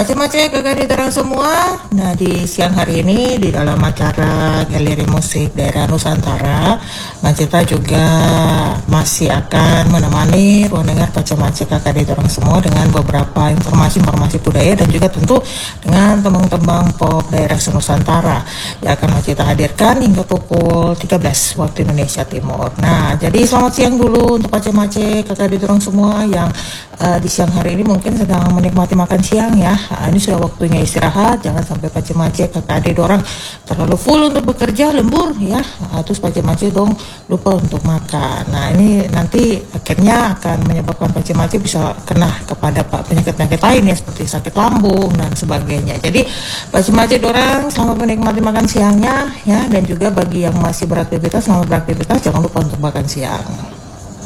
Macam-macam kakak orang semua. Nah, di siang hari ini di dalam acara Galeri Musik Daerah Nusantara, Macita juga masih akan menemani pendengar macam-macam kakak orang semua dengan beberapa informasi budaya dan juga tentu dengan tembang-tembang pop daerah Nusantara yang akan Macita hadirkan hingga pukul 13 waktu Indonesia Timur. Nah, jadi selamat siang dulu untuk macam-macam kakak orang semua yang di siang hari ini mungkin sedang menikmati makan siang ya. Ini sudah waktunya istirahat, jangan sampai pace-mace kakak adik orang terlalu full untuk bekerja lembur ya, terus pace-mace dong lupa untuk makan. Nah, ini nanti akhirnya akan menyebabkan pace-mace bisa kena kepada penyakit-penyakit lain ya, seperti sakit lambung dan sebagainya. Jadi pace-mace orang selamat menikmati makan siangnya ya, dan juga bagi yang masih beraktivitas, selamat beraktivitas, jangan lupa untuk makan siang.